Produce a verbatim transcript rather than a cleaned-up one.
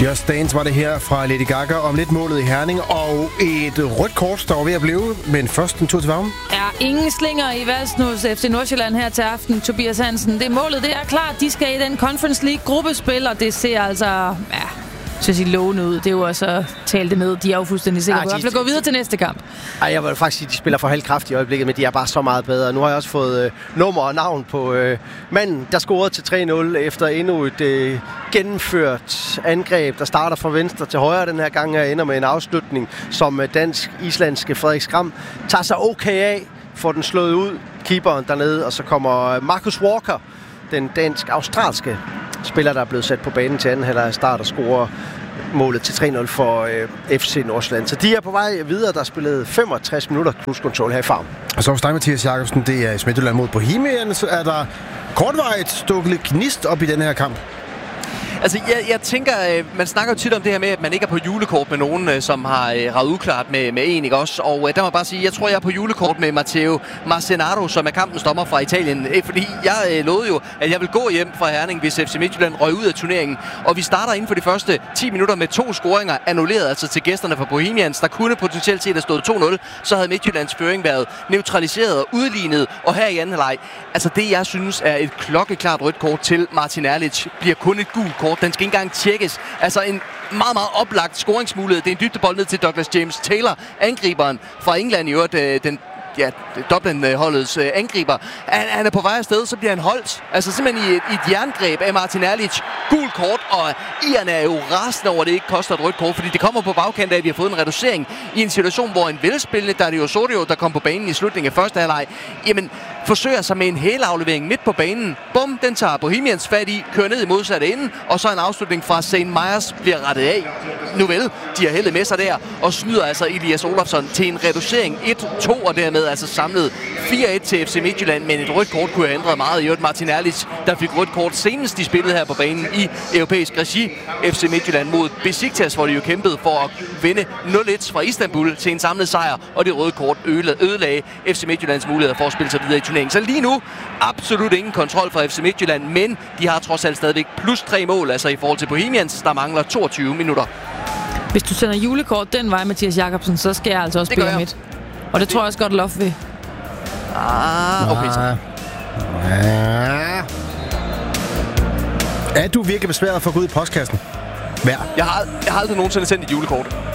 Just Dance var det her fra Lady Gaga om lidt målet i Herning, og et rødt kort, der var ved at blive, men først en tur til varmen. Ja, ingen slinger i valsen hos F C Nordsjælland her til aften, Tobias Hansen. Det målet, det er klart, de skal i den Conference League-gruppespil, og det ser altså, ja, så sige lovende ud. Det er jo også at tale det ned. De er jo fuldstændig sikre på, at de gå videre til næste kamp. Ej, jeg vil faktisk sige, at de spiller for halv kraft i øjeblikket, men de er bare så meget bedre. Nu har jeg også fået øh, nummer og navn på øh, manden, der scorede til tre nul efter endnu et øh, gennemført angreb, der starter fra venstre til højre den her gang, og ender med en afslutning, som øh, dansk-islandske Frederik Skram tager sig okay af, får den slået ud, keeperen dernede, og så kommer Marcus Walker, den dansk-australske spiller, der er blevet sat på banen til anden halvleg start og scorer målet til tre nul for øh, F C Nordsjælland. Så de er på vej videre. Der er spillet femogtres minutter cruise control her i Farm. Og så hos dig, Mathias Jakobsen, det er Midtjylland mod Bohemian. Så er der kortvarigt stukket lidt gnist op i den her kamp. Altså, jeg, jeg tænker, øh, man snakker jo tit om det her med, at man ikke er på julekort med nogen, øh, som har øh, ravet uklart med, med en, ikke også? Og øh, der må jeg bare sige, jeg tror, jeg er på julekort med Matteo Marcenaro, som er kampens dommer fra Italien. Øh, fordi jeg øh, lovede jo, at jeg vil gå hjem fra Herning, hvis F C Midtjylland røg ud af turneringen. Og vi starter inden for de første ti minutter med to scoringer annulleret, altså til gæsterne fra Bohemians. Der kunne potentielt set have stået to nul, så havde Midtjyllands føring været neutraliseret og udlignet. Og her i anden halvleg, altså det, jeg synes er et klokkeklart rødt kort til Martin Erlich, bliver kun et gult kort. Den skal ikke engang tjekkes. Altså en meget, meget oplagt scoringsmulighed. Det er en dybdebold ned til Douglas James Taylor, angriberen fra England i øvrigt, øh, den ja, Dublin-holdets øh, angriber. Han, han er på vej afsted, så bliver han holdt. Altså simpelthen i et, i et jerngreb af Martin Erlich. Gul kort, og Ian er jo rasende over, at det ikke koster et rødt kort, fordi det kommer på bagkant af, at vi har fået en reducering i en situation, hvor en velspillende Dario Osorio, der kom på banen i slutningen af første halvleg, jamen forsøger sig med en hælaflevering midt på banen. Bum, den tager Bohemians fat i, kører ned i modsatte ende, og så en afslutning fra Saint Myers bliver rettet af. Nu vel, de har heldet med sig der, og snyder altså Elias Olofsson til en reducering et to, og dermed altså samlet fire et til F C Midtjylland, men et rødt kort kunne have ændret meget. I øvrigt Martin Erlich, der fik rødt kort senest de spillede her på banen i europæisk regi. F C Midtjylland mod Besiktas, hvor de jo kæmpede for at vinde nul et fra Istanbul til en samlet sejr, og det røde kort ødelagde F C Midtjyllands muligheder for at spille sig videre i turneringen. Så lige nu absolut ingen kontrol fra F C Midtjylland, men de har trods alt stadigvæk plus tre mål, altså i forhold til Bohemians, der mangler toogtyve minutter. Hvis du sender julekort den vej, Mathias Jakobsen, så skal jeg altså også spille midt. Og det tror jeg også godt Lof vil. Ah, okay så. Ja. Er du virkelig besværet for at gå ud i postkassen? Hver. Jeg har, jeg har aldrig nogensinde sendt et julekort.